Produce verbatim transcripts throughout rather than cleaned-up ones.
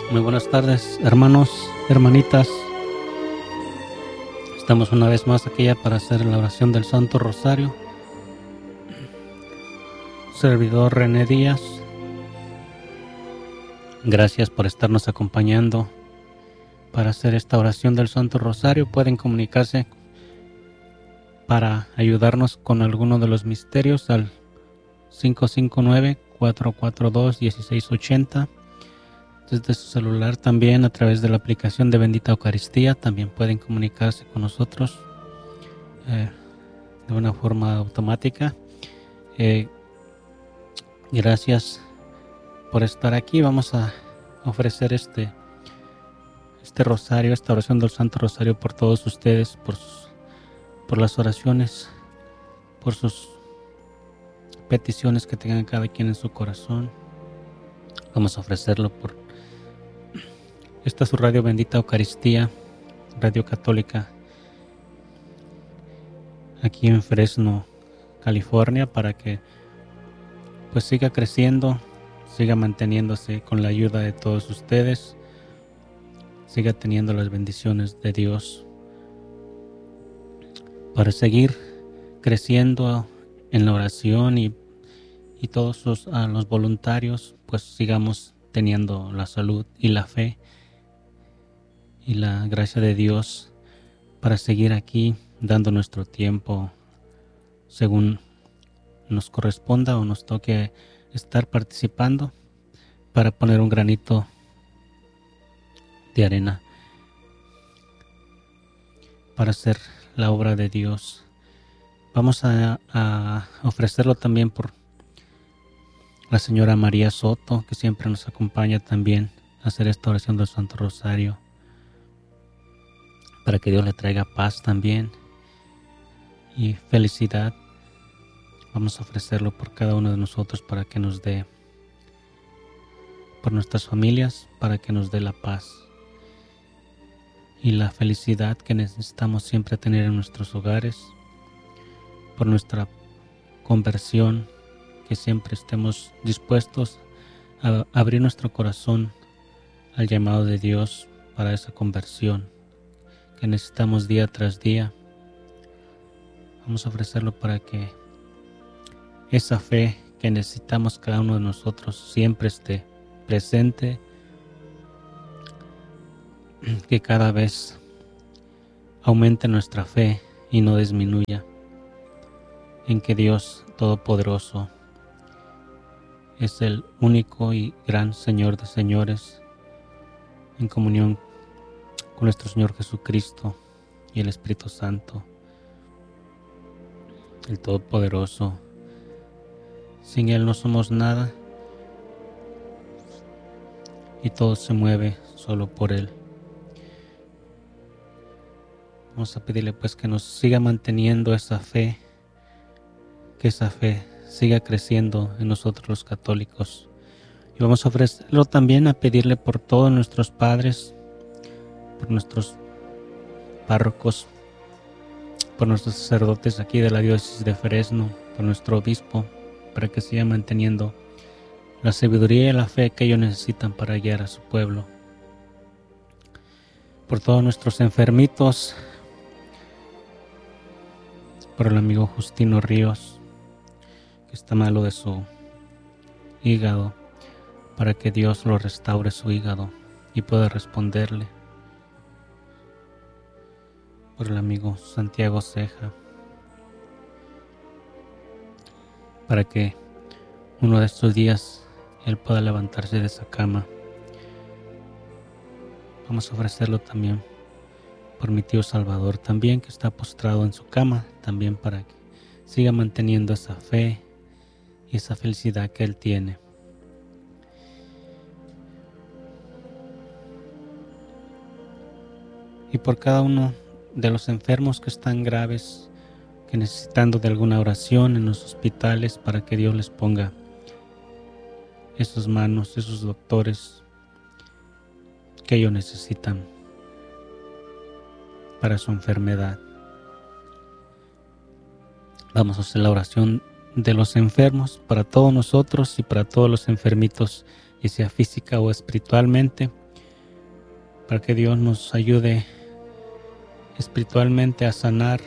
Muy buenas tardes, hermanos, hermanitas. Estamos una vez más aquí para hacer la oración del Santo Rosario. Servidor René Díaz. Gracias por estarnos acompañando para hacer esta oración del Santo Rosario. Pueden comunicarse para ayudarnos con alguno de los misterios al cinco cinco nueve, cuatro cuatro dos, uno seis ocho cero. Desde su celular también, a través de la aplicación de Bendita Eucaristía, también pueden comunicarse con nosotros eh, de una forma automática. Eh, gracias por estar aquí. Vamos a ofrecer este, este rosario, esta oración del Santo Rosario por todos ustedes, por, sus, por las oraciones, por sus peticiones que tengan cada quien en su corazón. Vamos a ofrecerlo por esta es su radio Bendita Eucaristía, radio católica, aquí en Fresno, California, para que pues siga creciendo, siga manteniéndose con la ayuda de todos ustedes, siga teniendo las bendiciones de Dios, para seguir creciendo en la oración y, y todos los, a los voluntarios, pues sigamos teniendo la salud y la fe y la gracia de Dios para seguir aquí dando nuestro tiempo según nos corresponda o nos toque estar participando para poner un granito de arena para hacer la obra de Dios. Vamos a, a ofrecerlo también por la señora María Soto, que siempre nos acompaña también a hacer esta oración del Santo Rosario, para que Dios le traiga paz también y felicidad. Vamos a ofrecerlo por cada uno de nosotros para que nos dé, por nuestras familias, para que nos dé la paz y la felicidad que necesitamos siempre tener en nuestros hogares, por nuestra conversión, que siempre estemos dispuestos a abrir nuestro corazón al llamado de Dios para esa conversión que necesitamos día tras día. Vamos a ofrecerlo para que esa fe que necesitamos cada uno de nosotros siempre esté presente, que cada vez aumente nuestra fe y no disminuya, en que Dios Todopoderoso es el único y gran Señor de señores, en comunión con nuestro Señor Jesucristo y el Espíritu Santo, el Todopoderoso. Sin Él no somos nada y todo se mueve solo por Él. Vamos a pedirle pues que nos siga manteniendo esa fe, que esa fe siga creciendo en nosotros los católicos. Y vamos a ofrecerlo también a pedirle por todos nuestros padres, por nuestros párrocos, por nuestros sacerdotes aquí de la diócesis de Fresno, por nuestro obispo, para que siga manteniendo la sabiduría y la fe que ellos necesitan para guiar a su pueblo. Por todos nuestros enfermitos, por el amigo Justino Ríos, que está malo de su hígado, para que Dios lo restaure su hígado y pueda responderle. Por el amigo Santiago Ceja, para que uno de estos días él pueda levantarse de esa cama. Vamos a ofrecerlo también por mi tío Salvador también, que está postrado en su cama, también para que siga manteniendo esa fe y esa felicidad que él tiene. Y por cada uno de los enfermos que están graves, que necesitando de alguna oración en los hospitales, para que Dios les ponga esas manos, esos doctores que ellos necesitan para su enfermedad. Vamos a hacer la oración de los enfermos para todos nosotros y para todos los enfermitos, ya sea física o espiritualmente, para que Dios nos ayude espiritualmente a sanar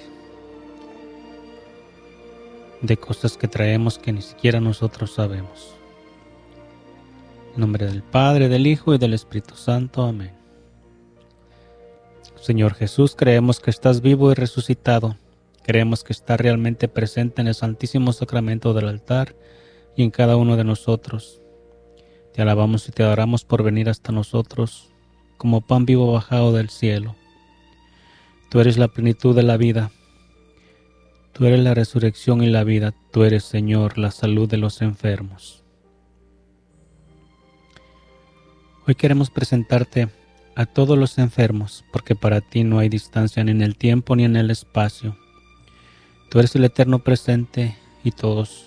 de cosas que traemos que ni siquiera nosotros sabemos. En nombre del Padre, del Hijo y del Espíritu Santo. Amén. Señor Jesús, creemos que estás vivo y resucitado. Creemos que estás realmente presente en el Santísimo Sacramento del altar y en cada uno de nosotros. Te alabamos y te adoramos por venir hasta nosotros como pan vivo bajado del cielo. Tú eres la plenitud de la vida. Tú eres la resurrección y la vida. Tú eres, Señor, la salud de los enfermos. Hoy queremos presentarte a todos los enfermos, porque para ti no hay distancia ni en el tiempo ni en el espacio. Tú eres el eterno presente y todos.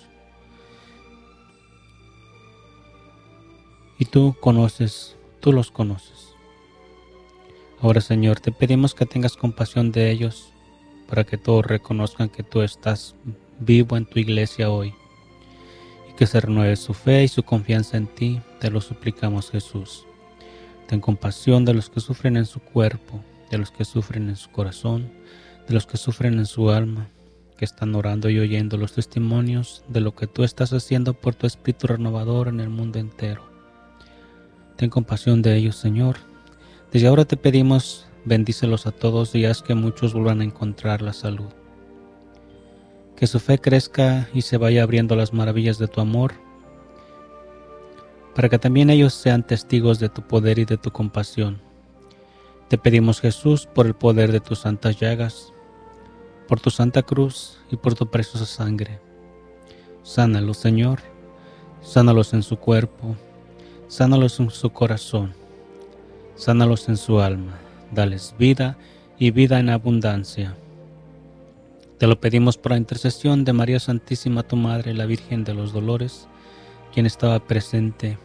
Y tú conoces, tú los conoces. Ahora, Señor, te pedimos que tengas compasión de ellos, para que todos reconozcan que tú estás vivo en tu iglesia hoy, y que se renueve su fe y su confianza en ti. Te lo suplicamos, Jesús. Ten compasión de los que sufren en su cuerpo, de los que sufren en su corazón, de los que sufren en su alma, que están orando y oyendo los testimonios de lo que tú estás haciendo por tu Espíritu renovador en el mundo entero. Ten compasión de ellos, Señor. Desde ahora te pedimos, bendícelos a todos y haz que muchos vuelvan a encontrar la salud. Que su fe crezca y se vaya abriendo a las maravillas de tu amor, para que también ellos sean testigos de tu poder y de tu compasión. Te pedimos, Jesús, por el poder de tus santas llagas, por tu santa cruz y por tu preciosa sangre. Sánalos, Señor, sánalos en su cuerpo, sánalos en su corazón, sánalos en su alma, dales vida y vida en abundancia. Te lo pedimos por la intercesión de María Santísima, tu Madre, la Virgen de los Dolores, quien estaba presente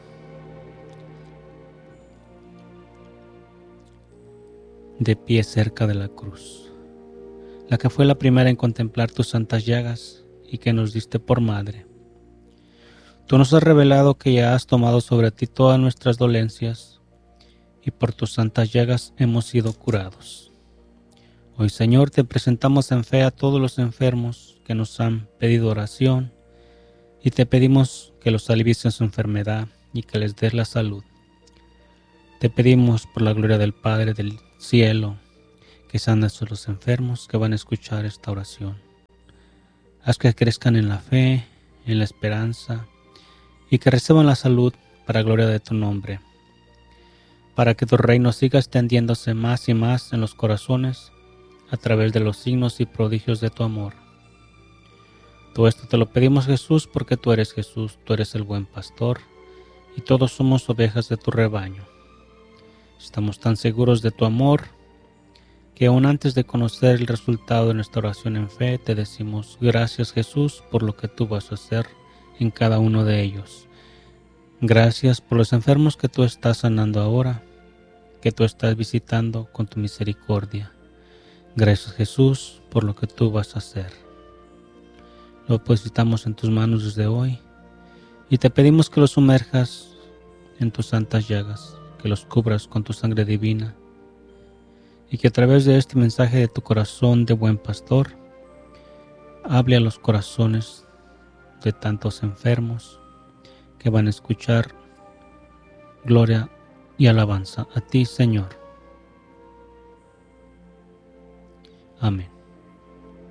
de pie cerca de la cruz, la que fue la primera en contemplar tus santas llagas y que nos diste por madre. Tú nos has revelado que ya has tomado sobre ti todas nuestras dolencias y por tus santas llagas hemos sido curados. Hoy, Señor, te presentamos en fe a todos los enfermos que nos han pedido oración y te pedimos que los alivies en su enfermedad y que les des la salud. Te pedimos por la gloria del Padre del cielo que sanes a los enfermos que van a escuchar esta oración. Haz que crezcan en la fe, en la esperanza y que reciban la salud para gloria de tu nombre, para que tu reino siga extendiéndose más y más en los corazones a través de los signos y prodigios de tu amor. Todo esto te lo pedimos, Jesús, porque tú eres Jesús, tú eres el buen pastor y todos somos ovejas de tu rebaño. Estamos tan seguros de tu amor que aún antes de conocer el resultado de nuestra oración en fe, te decimos gracias, Jesús, por lo que tú vas a hacer en cada uno de ellos. Gracias por los enfermos que tú estás sanando ahora, que tú estás visitando con tu misericordia. Gracias, Jesús, por lo que tú vas a hacer. Lo depositamos en tus manos desde hoy y te pedimos que los sumerjas en tus santas llagas, que los cubras con tu sangre divina y que a través de este mensaje de tu corazón de buen pastor hable a los corazones de tantos enfermos que van a escuchar gloria y alabanza a ti, Señor. Amén.